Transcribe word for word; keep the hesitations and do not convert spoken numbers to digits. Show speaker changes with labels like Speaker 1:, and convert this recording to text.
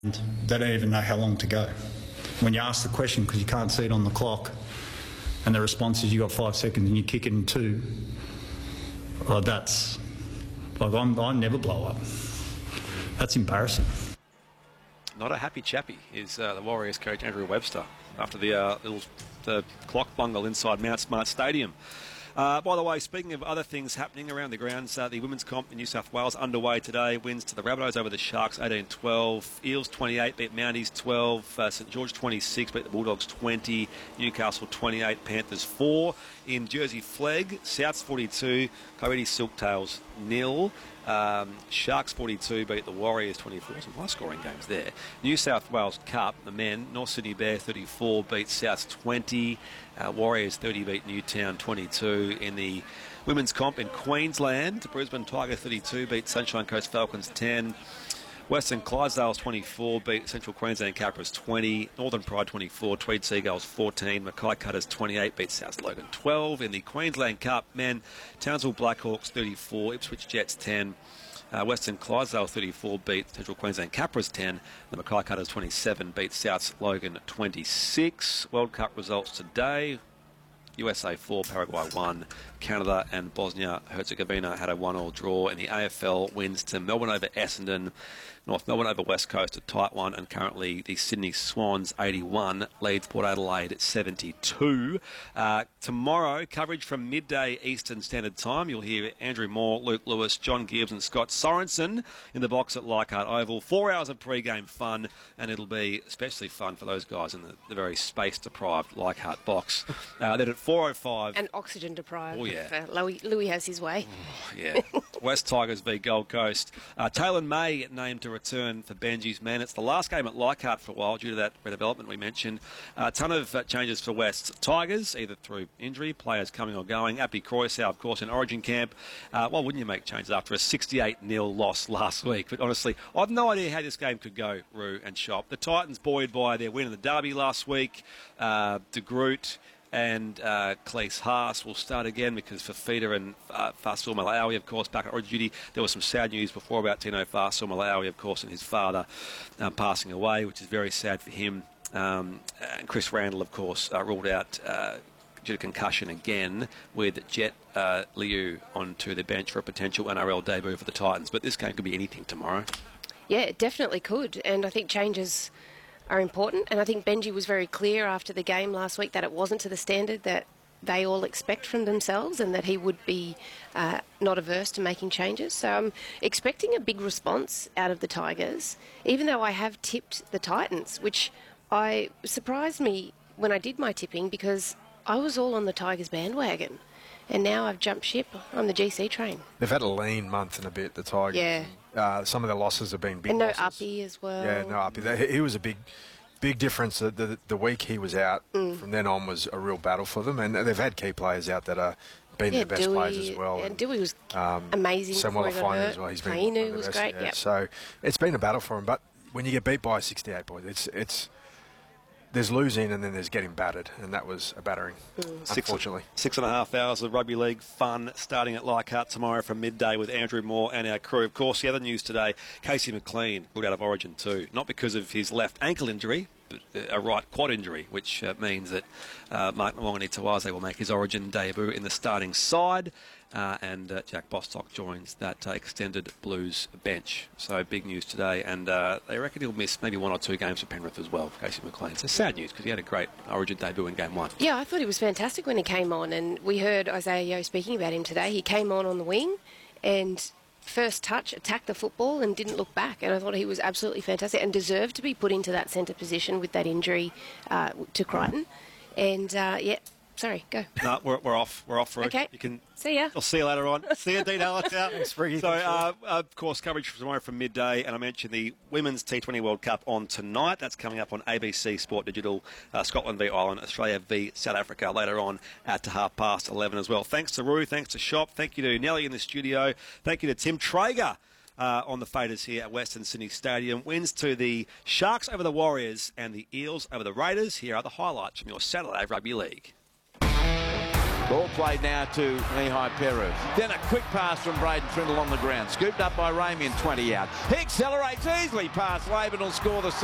Speaker 1: They don't even know how long to go. When you ask the question, because you can't see it on the clock, and the response is you got five seconds and you kick it in two, well, that's like I'm, I never blow up. That's embarrassing.
Speaker 2: Not a happy chappy is uh, the Warriors coach Andrew Webster after the uh, little the clock bungle inside Mount Smart Stadium. Uh, by the way, speaking of other things happening around the grounds, uh, the women's comp in New South Wales underway today. Wins to the Rabbitohs over the Sharks eighteen twelve. Eels twenty-eight beat Mounties twelve. Uh, St George twenty-six beat the Bulldogs twenty. Newcastle twenty-eight, Panthers four. In Jersey Flegg, Souths forty-two, Coyote Silktails nil. Um, Sharks forty-two beat the Warriors twenty-four. Some high scoring games there. New South Wales Cup, the men, North Sydney Bear thirty-four beat Souths twenty. Uh, Warriors thirty beat Newtown twenty-two. In the women's comp in Queensland, Brisbane Tiger thirty-two beat Sunshine Coast Falcons ten. Western Clydesdales twenty-four beat Central Queensland Capras twenty. Northern Pride twenty-four, Tweed Seagulls fourteen. Mackay Cutters twenty-eight beat South Logan twelve. In the Queensland Cup, men, Townsville Blackhawks thirty-four, Ipswich Jets ten. Uh, Western Clydesdale thirty-four beat Central Queensland Capras ten. The Mackay Cutters twenty-seven beat South Logan twenty-six. World Cup results today. U S A four, Paraguay one. Canada and Bosnia-Herzegovina had a one-all draw. In the A F L, wins to Melbourne over Essendon. North Melbourne over West Coast, a tight one. And currently the Sydney Swans eighty-one, leads Port Adelaide at seventy-two. Uh, tomorrow, coverage from midday Eastern Standard Time. You'll hear Andrew Moore, Luke Lewis, John Gibbs and Scott Sorensen in the box at Leichhardt Oval. Four hours of pre-game fun, and it'll be especially fun for those guys in the, the very space-deprived Leichhardt box. Uh, then at four oh five...
Speaker 3: And oxygen-deprived.
Speaker 2: Oh, yeah.
Speaker 3: If, uh, Louis, Louis has his way.
Speaker 2: Oh, yeah. West Tigers v Gold Coast. Uh, Taylor May named to return for Benji's men. It's the last game at Leichhardt for a while due to that redevelopment we mentioned. A uh, ton of uh, changes for West Tigers, either through injury, players coming or going. Appy Croysow, of course, in Origin camp. Uh, why wouldn't you make changes after a sixty-eight nil loss last week? But honestly, I've no idea how this game could go, Roo and Shop. The Titans buoyed by their win in the Derby last week. Uh, De Groot and uh, Cleese Haas will start again because Fafita and uh, Fasil Malawi, of course, back at Origin duty. There was some sad news before about Tino Fasil Malawi, of course, and his father um, passing away, which is very sad for him. Um, and Chris Randall, of course, uh, ruled out uh, due to concussion again with Jet uh, Liu onto the bench for a potential N R L debut for the Titans. But this game could be anything tomorrow.
Speaker 3: Yeah, it definitely could. And I think changes are important, and I think Benji was very clear after the game last week that it wasn't to the standard that they all expect from themselves, and that he would be uh, not averse to making changes. So I'm expecting a big response out of the Tigers, even though I have tipped the Titans, which I surprised me when I did my tipping because I was all on the Tigers bandwagon. And now I've jumped ship on the G C train.
Speaker 4: They've had a lean month and a bit, the Tigers.
Speaker 3: Yeah.
Speaker 4: Uh, some of their losses have been big
Speaker 3: And no
Speaker 4: losses.
Speaker 3: Uppy as well.
Speaker 4: Yeah, no Uppy. They, he was a big, big difference. The, the, the week he was out,
Speaker 3: mm.
Speaker 4: from then on was a real battle for them. And they've had key players out that are been
Speaker 3: yeah,
Speaker 4: their best
Speaker 3: Dewey,
Speaker 4: players as well.
Speaker 3: And,
Speaker 4: and
Speaker 3: Dewey was
Speaker 4: um,
Speaker 3: amazing before he got hurt.
Speaker 4: as well. He's been
Speaker 3: Kainu
Speaker 4: one of the
Speaker 3: was
Speaker 4: best,
Speaker 3: great,
Speaker 4: yeah.
Speaker 3: yep.
Speaker 4: So it's been a battle for him. But when you get beat by sixty-eight boys, it's it's... There's losing and then there's getting battered, and that was a battering, mm. unfortunately.
Speaker 2: Six, six and a half hours of rugby league fun starting at Leichhardt tomorrow from midday with Andrew Moore and our crew. Of course, the other news today, Casey McLean ruled out of Origin too, not because of his left ankle injury, but a right quad injury, which uh, means that uh, Mark Mwangani-Tawaze will make his Origin debut in the starting side. Uh, and uh, Jack Bostock joins that uh, extended Blues bench. So big news today, and uh, they reckon he'll miss maybe one or two games for Penrith as well, Casey McLean. So sad news because he had a great Origin debut in game one.
Speaker 3: Yeah, I thought he was fantastic when he came on, and we heard Isaiah Yeo speaking about him today. He came on on the wing and first touch attacked the football and didn't look back, and I thought he was absolutely fantastic and deserved to be put into that centre position with that injury uh, to Crichton. And uh, yeah, sorry, go.
Speaker 2: No, we're, we're off. We're off, Ruth.
Speaker 3: Okay.
Speaker 2: You can.
Speaker 3: See ya.
Speaker 2: I'll see you later on. See you, Dean Hallertau.
Speaker 4: Thanks, Briggy.
Speaker 2: So, uh, of course, coverage tomorrow from midday, and I mentioned the Women's T twenty World Cup on tonight. That's coming up on A B C Sport Digital. Uh, Scotland v Ireland, Australia v South Africa later on at half past eleven as well. Thanks to Roo, thanks to Shop, thank you to Nelly in the studio, thank you to Tim Traeger uh, on the faders here at Western Sydney Stadium. Wins to the Sharks over the Warriors and the Eels over the Raiders. Here are the highlights from your Saturday Rugby League.
Speaker 5: Ball played now to Mihai Peru. Then a quick pass from Braden Trindle on the ground. Scooped up by Ramey and twenty out. He accelerates easily past Laban, will score the